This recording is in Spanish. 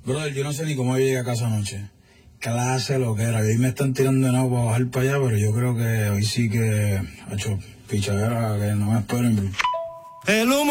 Brother, yo no sé ni cómo yo llegué a casa anoche. Clase lo que era. Hoy me están tirando de nuevo para bajar para allá, pero yo creo que hoy sí que ha hecho pichadera que no me esperen. El humo